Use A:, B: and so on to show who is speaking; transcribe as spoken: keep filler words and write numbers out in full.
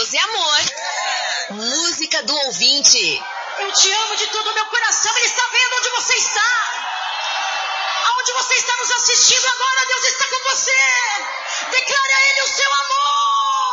A: Deus é amor. Música do ouvinte.
B: Eu te amo de todo o meu coração. Ele está vendo onde você está. Aonde você está nos assistindo agora, Deus está com você. Declare a Ele o seu amor.